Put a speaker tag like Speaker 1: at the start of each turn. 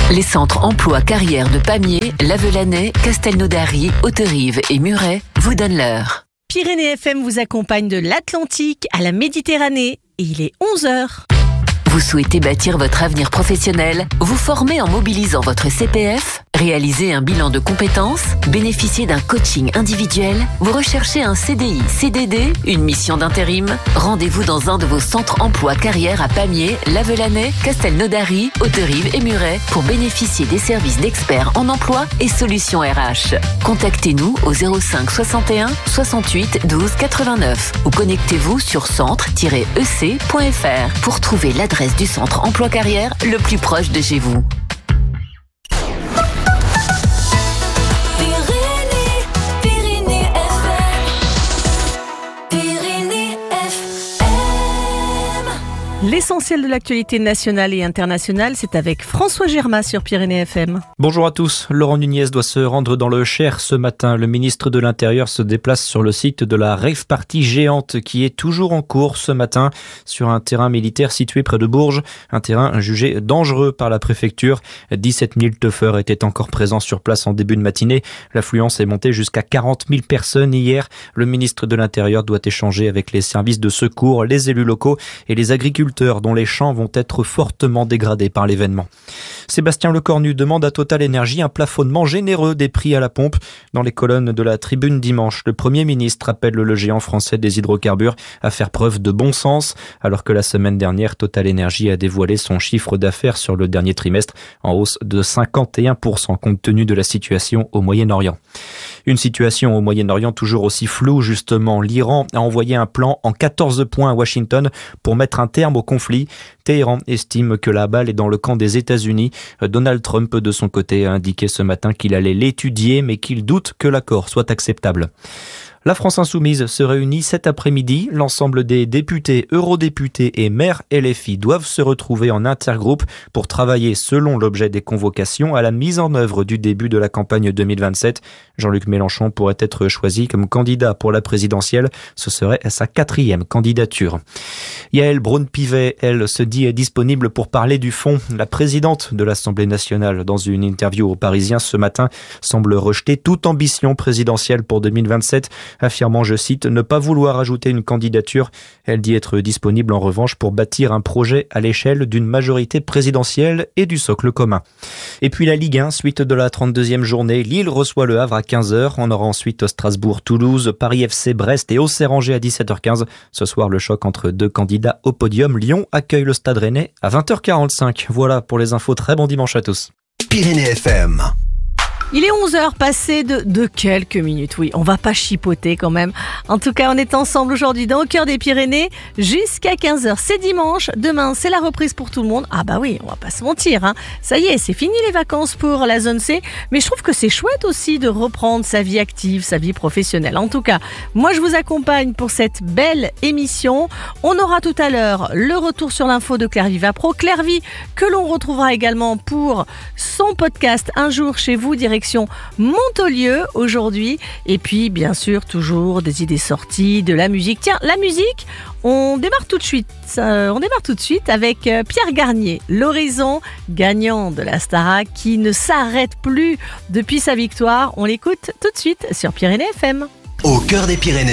Speaker 1: Les centres emploi carrière de Pamiers, Lavelanet, Castelnaudary, Hauterive et Muret vous donnent l'heure.
Speaker 2: Pyrénées FM vous accompagne de l'Atlantique à la Méditerranée et il est 11h.
Speaker 1: Vous souhaitez bâtir votre avenir professionnel, vous former en mobilisant votre CPF, réaliser un bilan de compétences, bénéficier d'un coaching individuel, vous recherchez un CDI, CDD, une mission d'intérim? Rendez-vous dans un de vos centres emploi carrière à Pamiers, Lavelanet, Castelnaudary, Hauterive et Muret pour bénéficier des services d'experts en emploi et solutions RH. Contactez-nous au 05 61 68 12 89 ou connectez-vous sur centre-ec.fr pour trouver l'adresse du centre emploi carrière le plus proche de chez vous.
Speaker 2: L'essentiel de l'actualité nationale et internationale, c'est avec François Germain sur Pyrénées FM.
Speaker 3: Bonjour à tous. Laurent Nunez doit se rendre dans le Cher ce matin. Le ministre de l'Intérieur se déplace sur le site de la rave party géante qui est toujours en cours ce matin sur un terrain militaire situé près de Bourges. Un terrain jugé dangereux par la préfecture. 17 000 teufeurs étaient encore présents sur place en début de matinée. L'affluence est montée jusqu'à 40 000 personnes hier. Le ministre de l'Intérieur doit échanger avec les services de secours, les élus locaux et les agriculteurs dont les champs vont être fortement dégradés par l'événement. Sébastien Lecornu demande à Total Énergie un plafonnement généreux des prix à la pompe. Dans les colonnes de la Tribune dimanche, le Premier ministre appelle le géant français des hydrocarbures à faire preuve de bon sens, alors que la semaine dernière, Total Énergie a dévoilé son chiffre d'affaires sur le dernier trimestre en hausse de 51% compte tenu de la situation au Moyen-Orient. Une situation au Moyen-Orient toujours aussi floue justement. L'Iran a envoyé un plan en 14 points à Washington pour mettre un terme au conflit. Téhéran estime que la balle est dans le camp des États-Unis. Donald Trump, de son côté, a indiqué ce matin qu'il allait l'étudier, mais qu'il doute que l'accord soit acceptable. La France Insoumise se réunit cet après-midi. L'ensemble des députés, eurodéputés et maires LFI doivent se retrouver en intergroupe pour travailler selon l'objet des convocations à la mise en œuvre du début de la campagne 2027. Jean-Luc Mélenchon pourrait être choisi comme candidat pour la présidentielle. Ce serait sa 4e candidature. Yaël Braun-Pivet, elle, se dit disponible pour parler du fond. La présidente de l'Assemblée nationale, dans une interview aux Parisiens ce matin, semble rejeter toute ambition présidentielle pour 2027. Affirmant, je cite, ne pas vouloir ajouter une candidature. Elle dit être disponible en revanche pour bâtir un projet à l'échelle d'une majorité présidentielle et du socle commun. Et puis la Ligue 1, suite de la 32e journée, Lille reçoit le Havre à 15h. On aura ensuite Strasbourg-Toulouse, Paris FC Brest et Auxerre-Angers à 17h15. Ce soir, le choc entre deux candidats au podium. Lyon accueille le Stade Rennais à 20h45. Voilà pour les infos. Très bon dimanche à tous.
Speaker 4: Pyrénées FM.
Speaker 2: Il est 11h passé de quelques minutes, oui, on va pas chipoter quand même. En tout cas, on est ensemble aujourd'hui dans Au cœur des Pyrénées jusqu'à 15h. C'est dimanche, demain c'est la reprise pour tout le monde. Ah bah oui, on va pas se mentir, hein. Ça y est, c'est fini les vacances pour la zone C, mais je trouve que c'est chouette aussi de reprendre sa vie active, sa vie professionnelle. En tout cas, moi je vous accompagne pour cette belle émission. On aura tout à l'heure le retour sur l'info de Claire Vivapro. Claire Vie que l'on retrouvera également pour son podcast Un jour chez vous, direction Montaulieu aujourd'hui. Et puis, bien sûr, toujours des idées sorties, de la musique. Tiens, la musique, on démarre tout de suite. Avec Pierre Garnier, l'horizon gagnant de la Starac qui ne s'arrête plus depuis sa victoire. On l'écoute tout de suite sur Pyrénées FM.
Speaker 4: Au cœur des Pyrénées.